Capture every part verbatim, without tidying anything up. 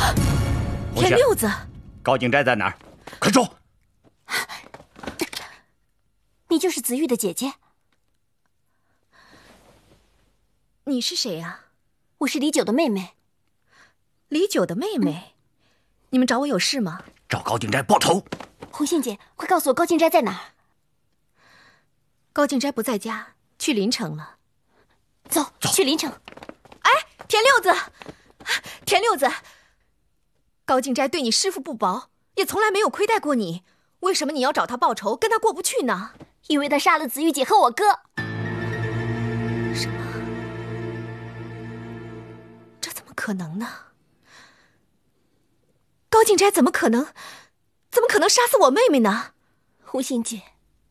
田六子， 高景斋在哪儿？快说！ 你就是子玉的姐姐？ 你是谁呀、啊？ 我是李九的妹妹。 李九的妹妹？嗯、你们找我有事吗？ 找高景斋报仇。 红杏姐，快告诉我高景斋在哪儿？ 高景斋不在家，去临城了。 走， 走去临城。 哎，田六子，田六子，高景斋对你师父不薄，也从来没有亏待过你，为什么你要找他报仇，跟他过不去呢？ 因为他杀了子玉姐和我哥。 什么？这怎么可能呢？高景斋怎么可能，怎么可能杀死我妹妹呢？ 红杏姐，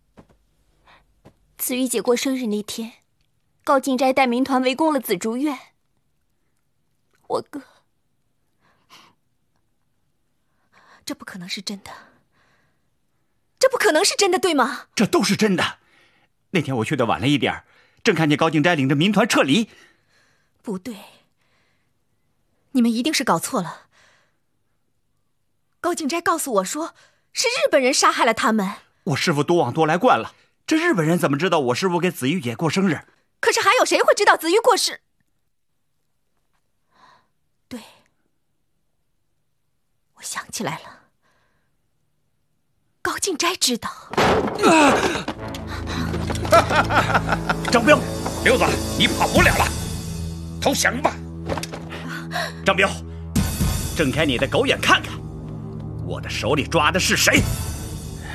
子玉姐过生日那天，高景斋带民团围攻了紫竹院，我哥…… 这不可能是真的，这不可能是真的，对吗？ 这都是真的。那天我去的晚了一点，正看见高景斋领着民团撤离。 不对，你们一定是搞错了。高景斋告诉我说，是日本人杀害了他们。 我师父多往多来惯了，这日本人怎么知道我师父给子玉姐过生日？ 可是还有谁会知道子玉过世？对，我想起来了，高景斋知道。 张彪， 刘子，你跑不了了，投降吧。 张彪，睁开你的狗眼看看，我的手里抓的是谁？